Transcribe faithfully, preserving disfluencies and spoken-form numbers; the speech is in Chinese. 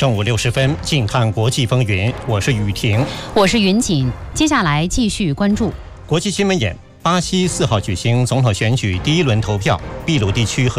正午六十分，近看国际风云，我是雨婷， 我是云锦。接下来继续关注国际新闻眼。巴西四号举行总统选举第一轮投票，秘鲁地区和